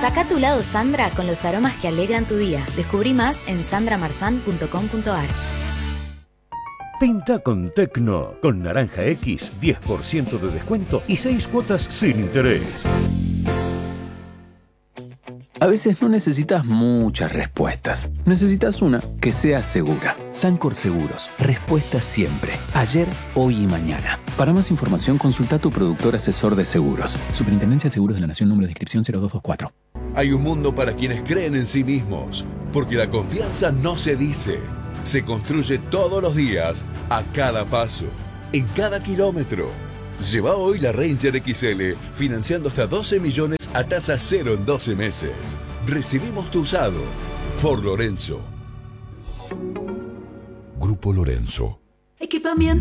Saca tu lado Sandra con los aromas que alegran tu día. Descubrí más en sandramarzan.com.ar. Pinta con Tecno. Con Naranja X, 10% de descuento y 6 cuotas sin interés. A veces no necesitas muchas respuestas. Necesitas una que sea segura. Sancor Seguros. Respuesta siempre. Ayer, hoy y mañana. Para más información, consulta a tu productor asesor de seguros. Superintendencia de Seguros de la Nación, número de inscripción 0224. Hay un mundo para quienes creen en sí mismos, porque la confianza no se dice, se construye todos los días, a cada paso, en cada kilómetro. Lleva hoy la Ranger XL, financiando hasta 12 millones a tasa cero en 12 meses. Recibimos tu usado. Ford Lorenzo. Grupo Lorenzo. Equipamiento